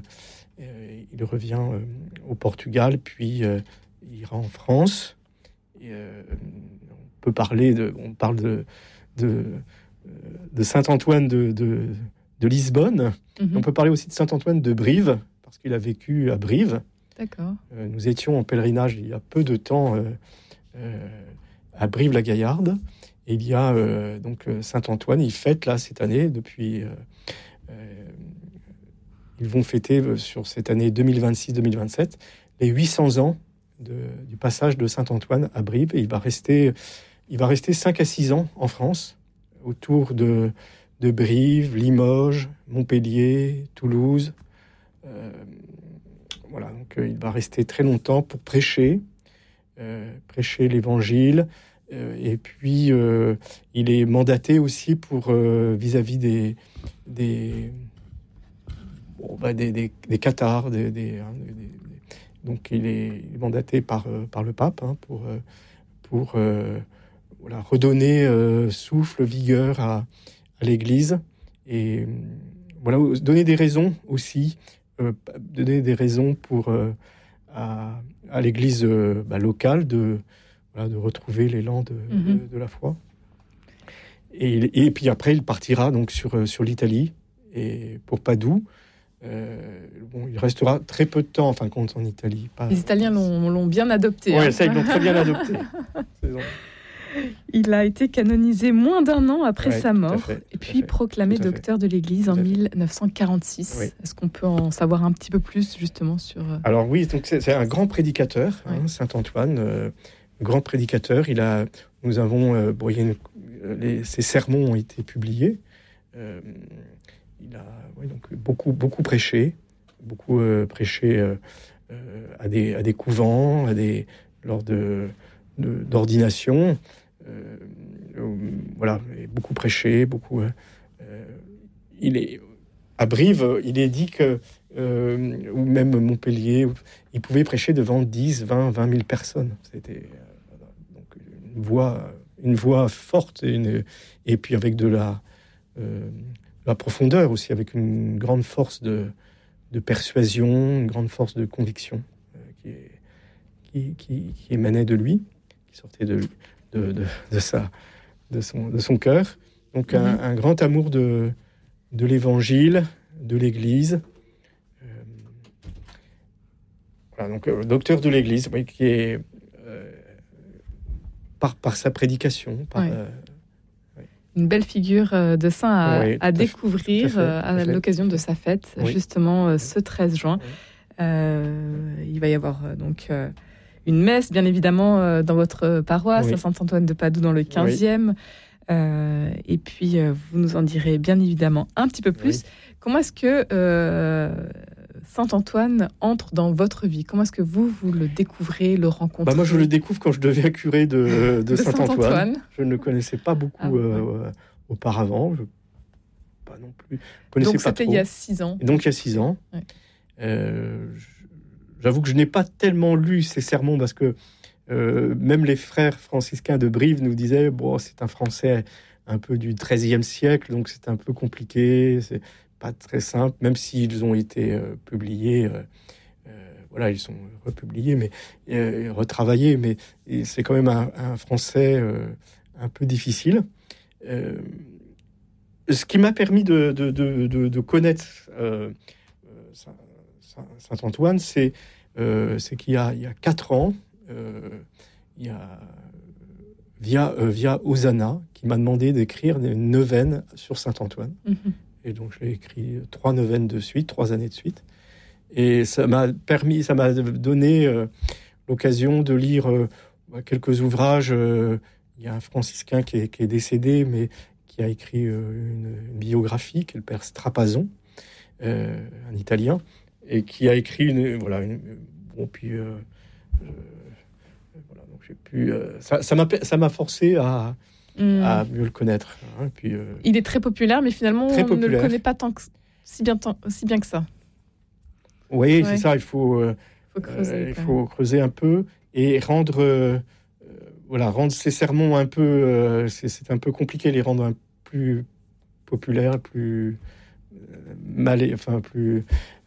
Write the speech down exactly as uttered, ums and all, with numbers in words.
euh, il revient euh, au Portugal, puis euh, il ira en France. Et, euh, on peut parler de, on parle de, de, de Saint-Antoine de, de, de Lisbonne. Mm-hmm. On peut parler aussi de Saint-Antoine de Brive, parce qu'il a vécu à Brive. D'accord. Euh, nous étions en pèlerinage il y a peu de temps euh, euh, à Brive-la-Gaillarde. Et il y a euh, donc Saint-Antoine, il fête là cette année depuis... Euh, euh, ils vont fêter sur cette année deux mille vingt-six deux mille vingt-sept les huit cents ans de, du passage de Saint-Antoine à Brive. Et il va rester, il va rester cinq à six ans en France, autour de, de Brive, Limoges, Montpellier, Toulouse. Euh, voilà, donc euh, il va rester très longtemps pour prêcher, euh, prêcher l'Évangile. Euh, et puis, euh, il est mandaté aussi pour euh, vis-à-vis des des, bon, bah, des, des, des cathares. Des, des, hein, des, des, donc, il est mandaté par, euh, par le pape hein, pour, euh, pour euh, voilà, redonner euh, souffle, vigueur à, à l'Église. Et voilà, donner des raisons aussi, euh, donner des raisons pour, euh, à, à l'Église euh, bah, locale de, voilà, de retrouver l'élan de, mm-hmm. de, de la foi. Et, et puis après, il partira donc sur, sur l'Italie, et pour Padoue. Euh, bon, il restera très peu de temps, en fin de compte, en Italie. Pas, Les Italiens l'ont, l'ont bien adopté. Oui, hein. ça, ils l'ont très bien adopté. Il a été canonisé moins d'un an après ouais, sa mort, fait, et puis proclamé docteur de l'Église en dix-neuf cent quarante-six. Oui. Est-ce qu'on peut en savoir un petit peu plus, justement, sur... Alors oui, donc c'est, c'est un grand prédicateur, ouais. hein, Saint-Antoine, euh, grand prédicateur. Il a, nous avons... Euh, bon, il y a une, les, ses sermons ont été publiés. Euh, il a ouais, donc beaucoup, beaucoup prêché, beaucoup euh, prêché euh, euh, à, des, à des couvents, à des, lors de, de, d'ordination. Euh, euh, voilà, beaucoup prêché, beaucoup. Euh, euh, il est à Brive, il est dit que, euh, ou même Montpellier, il pouvait prêcher devant dix, vingt, vingt mille personnes. C'était euh, donc une voix, une voix forte, et, une, et puis avec de la, euh, la profondeur aussi, avec une grande force de, de persuasion, une grande force de conviction euh, qui, est, qui, qui, qui émanait de lui, qui sortait de lui. De, de, de, sa, de, son, de son cœur. Donc, mmh. un, un grand amour de, de l'Évangile, de l'Église. Euh, voilà, donc, euh, docteur de l'Église, oui, qui est euh, par, par sa prédication. Par, oui. euh, oui. Une belle figure de saint à, oui, à découvrir fait, à, à l'occasion de sa fête, oui. justement oui. ce treize juin. Oui. Euh, il va y avoir euh, donc... Euh, une messe, bien évidemment, euh, dans votre paroisse, oui. à Saint-Antoine de Padoue, dans le quinzième. Oui. Euh, et puis, euh, vous nous en direz bien évidemment un petit peu plus. Oui. Comment est-ce que euh, Saint-Antoine entre dans votre vie ? Comment est-ce que vous, vous le découvrez, le rencontrez ? Bah moi, je le découvre quand je deviens curé de, de, de Saint-Antoine. Saint-Antoine. Je ne le connaissais pas beaucoup ah, euh, ouais. auparavant. Je, pas non plus. Je donc, pas c'était trop. il y a six ans. Et donc, il y a six ans. Ouais. Euh, je, J'avoue que je n'ai pas tellement lu ces sermons parce que euh, même les frères franciscains de Brive nous disaient bon, c'est un français un peu du treizième siècle, donc c'est un peu compliqué, c'est pas très simple, même s'ils ont été euh, publiés, euh, euh, voilà, ils sont republiés, mais euh, retravaillés, mais c'est quand même un, un français euh, un peu difficile. Euh, ce qui m'a permis de, de, de, de, de connaître euh, ça, Saint-Antoine, c'est, euh, c'est qu'il y a, il y a quatre ans, euh, il y a via, euh, via Hosanna, qui m'a demandé d'écrire une neuvaine sur Saint-Antoine. Mm-hmm. Et donc, j'ai écrit trois neuvaines de suite, trois années de suite. Et ça m'a permis, ça m'a donné euh, l'occasion de lire euh, quelques ouvrages. Euh, il y a un franciscain qui est, qui est décédé, mais qui a écrit euh, une, une biographie, qui est le père Strapazon, euh, un Italien, et qui a écrit une voilà une bon puis euh, euh, voilà donc j'ai pu euh, ça ça m'a ça m'a forcé à mmh. à mieux le connaître hein, puis euh, il est très populaire mais finalement on populaire. ne le connaît pas tant que, si bien tant, si bien que ça. Oui, ouais. c'est ça, il faut euh, faut creuser, euh, il faut creuser un peu et rendre euh, voilà rendre ces sermons un peu euh, c'est, c'est un peu compliqué, les rendre un plus populaires, plus mal, enfin plus